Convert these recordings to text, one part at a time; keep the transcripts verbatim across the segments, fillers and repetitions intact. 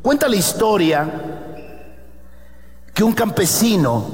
Cuenta la historia que un campesino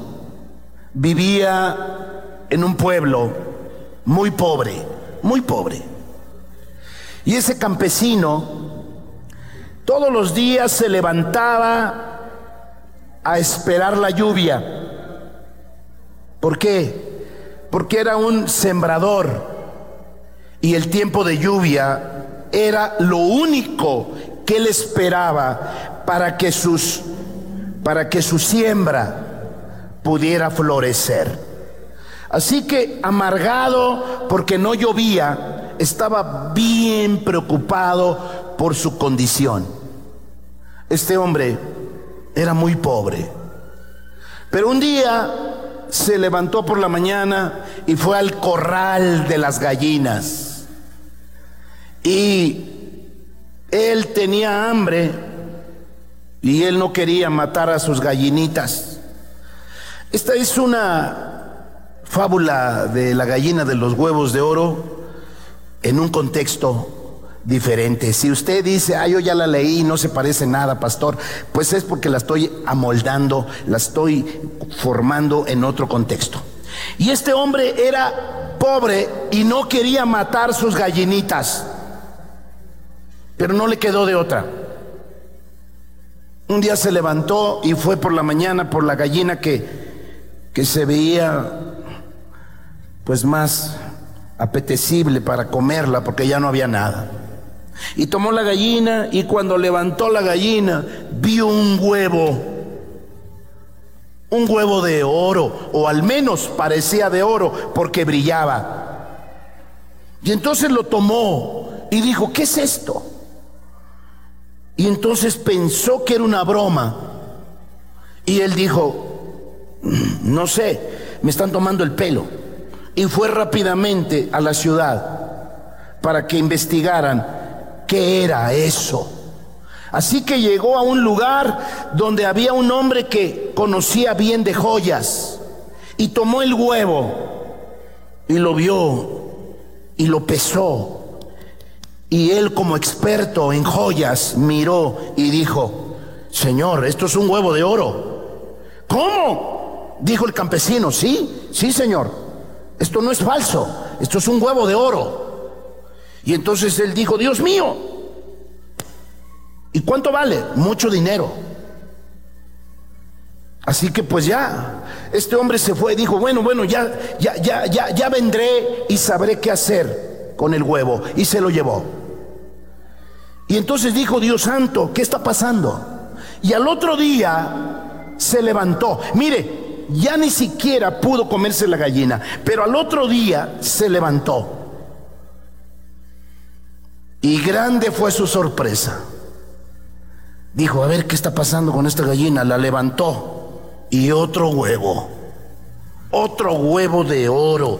vivía en un pueblo muy pobre, muy pobre. Y ese campesino todos los días se levantaba a esperar la lluvia. ¿Por qué? Porque era un sembrador y el tiempo de lluvia era lo único que él esperaba para que sus para que su siembra pudiera florecer. Así que, amargado porque no llovía, estaba bien preocupado por su condición. Este hombre era muy pobre, pero un día se levantó por la mañana y fue al corral de las gallinas. Y él tenía hambre y él no quería matar a sus gallinitas. Esta es una fábula de la gallina de los huevos de oro en un contexto diferente. Si usted dice, ah, yo ya la leí, no se parece nada, pastor, pues es porque la estoy amoldando, la estoy formando en otro contexto. Y este hombre era pobre y no quería matar sus gallinitas, pero no le quedó de otra. Un día se levantó y fue por la mañana por la gallina que, que se veía pues más apetecible para comerla, porque ya no había nada. Y tomó la gallina, y cuando levantó la gallina vio un huevo, un huevo de oro, o al menos parecía de oro porque brillaba. Y entonces lo tomó y dijo, ¿qué es esto? Y entonces pensó que era una broma, y él dijo, no sé, me están tomando el pelo. Y fue rápidamente a la ciudad para que investigaran qué era eso. Así que llegó a un lugar donde había un hombre que conocía bien de joyas, y tomó el huevo y lo vio y lo pesó. Y él, como experto en joyas, miró y dijo, Señor, esto es un huevo de oro. ¿Cómo? Dijo el campesino. Sí, sí, señor, esto no es falso, esto es un huevo de oro. Y entonces él dijo, Dios mío, ¿y cuánto vale? Mucho dinero. Así que pues ya, este hombre se fue y dijo, bueno, bueno, ya, ya, ya, ya, ya vendré y sabré qué hacer con el huevo. Y se lo llevó. Y entonces dijo, Dios santo, ¿qué está pasando? Y al otro día se levantó. Mire, ya ni siquiera pudo comerse la gallina, pero al otro día se levantó. Y grande fue su sorpresa. Dijo, a ver qué está pasando con esta gallina. La levantó y otro huevo, otro huevo de oro.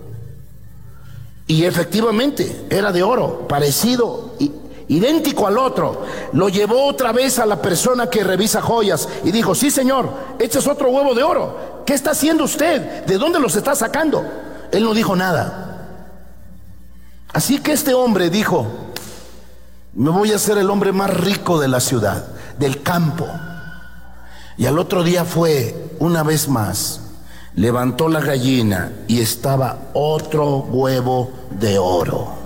Y efectivamente era de oro, parecido, idéntico al otro. Lo llevó otra vez a la persona que revisa joyas y dijo, sí, señor, este es otro huevo de oro. ¿Qué está haciendo usted? ¿De dónde los está sacando? Él no dijo nada. Así que este hombre dijo, me voy a hacer el hombre más rico de la ciudad, del campo. Y al otro día fue una vez más, levantó la gallina y estaba otro huevo de oro.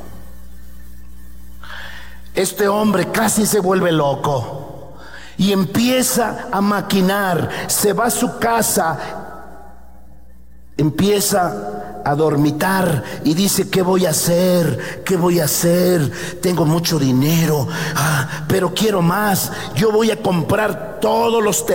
Este hombre casi se vuelve loco y empieza a maquinar. Se va a su casa, empieza a dormitar y dice, ¿qué voy a hacer? ¿Qué voy a hacer? Tengo mucho dinero, ah, pero quiero más. Yo voy a comprar todos los terrenos